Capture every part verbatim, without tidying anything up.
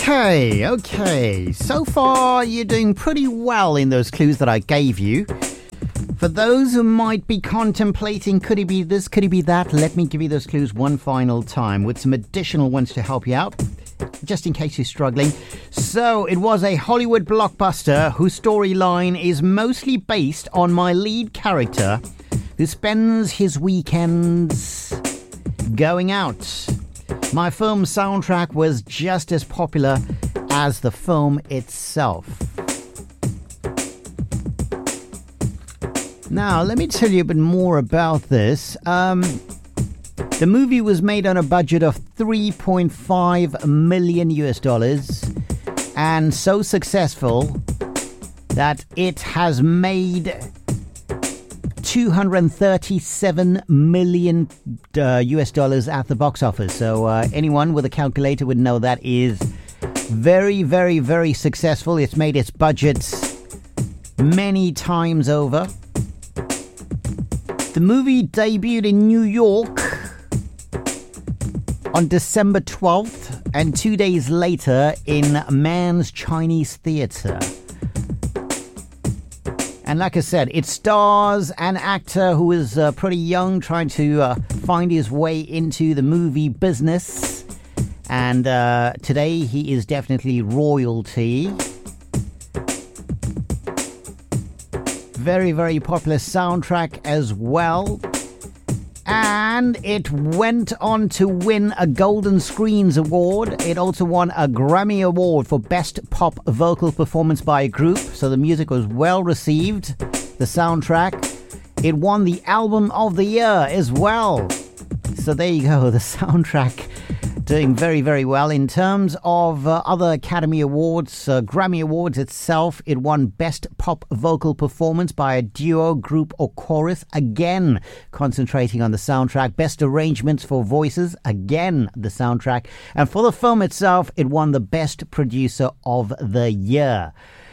Okay, okay. So far, you're doing pretty well in those clues that I gave you. For those who might be contemplating, could it be this, could it be that, let me give you those clues one final time with some additional ones to help you out, just in case you're struggling. So, it was a Hollywood blockbuster whose storyline is mostly based on my lead character who spends his weekends going out. My film's soundtrack was just as popular as the film itself. Now, let me tell you a bit more about this. Um, the movie was made on a budget of three point five million U S dollars and so successful that it has made two hundred thirty-seven million uh, U S dollars at the box office. So uh, anyone with a calculator would know that is very, very, very successful. It's made its budget many times over. The movie debuted in New York on December twelfth and two days later in Mann's Chinese Theatre. And like I said, it stars an actor who is uh, pretty young, trying to uh, find his way into the movie business. And uh, today he is definitely royalty. Very, very popular soundtrack as well. And it went on to win a Golden Screens Award. It also won a Grammy Award for Best Pop Vocal Performance by a Group. So the music was well received, the soundtrack. It won the Album of the Year as well. So there you go, the soundtrack doing very, very well. In terms of uh, other Academy Awards, uh, Grammy Awards itself, it won Best Pop Vocal Performance by a Duo, Group or Chorus, again concentrating on the soundtrack. Best Arrangements for Voices, again the soundtrack. And for the film itself, it won the Best Producer of the Year.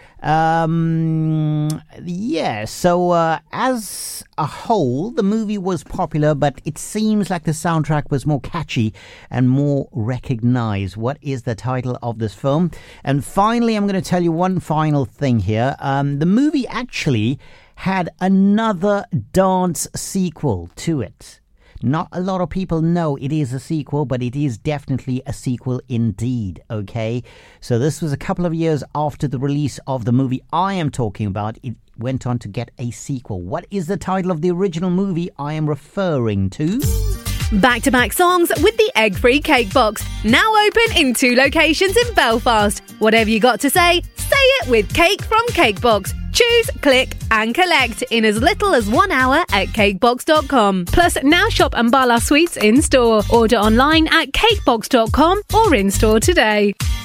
Um, yeah, so uh, as a whole, the movie was popular, but it seems like the soundtrack was more catchy and more recognized. What is the title of this film? And finally, I'm going to tell you one final thing here. Um, the movie actually had another dance sequel to it. Not a lot of people know it is a sequel, but it is definitely a sequel indeed, okay? So this was a couple of years after the release of the movie I am talking about. It went on to get a sequel. What is the title of the original movie I am referring to? Back-to-back songs with the egg-free Cake Box. Now open in two locations in Belfast. Whatever you got to say, say it with Cake from Cake Box. Choose, click and collect in as little as one hour at cakebox dot com. Plus, now shop Ambala Sweets in-store. Order online at cakebox dot com or in-store today.